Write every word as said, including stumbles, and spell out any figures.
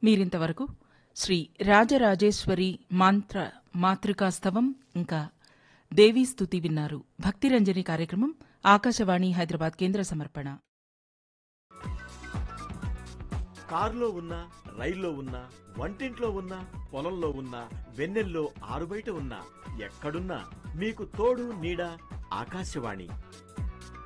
మీరింతవరకు శ్రీ రాజరాజేశ్వరి మంత్ర మాతృకాస్తవం ఇంకా దేవీ స్తుతి విన్నారు. భక్తిరంజని కార్యక్రమం ఆకాశవాణి హైదరాబాద్ కేంద్ర సమర్పణ. కారులో ఉన్నా, రైల్లో ఉన్నా, వంటింట్లో ఉన్నా, పొలంలో ఉన్నా, వెన్నెల్లో ఆరుబయట ఉన్నా, ఎక్కడున్నా మీకు తోడు నీడ ఆకాశవాణి.